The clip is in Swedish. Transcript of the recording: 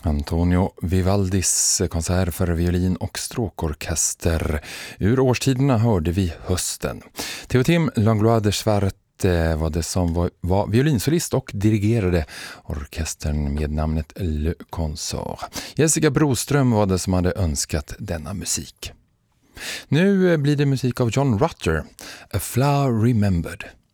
Antonio Vivaldis konsert för violin och stråkorkester. Ur årstiderna hörde vi hösten. Théotime Langlois de Schwartz var det som var violinsolist och dirigerade orkestern med namnet Le Consort. Jessica Broström var det som hade önskat denna musik. Nu blir det musik av John Rutter, A Flower Remembered.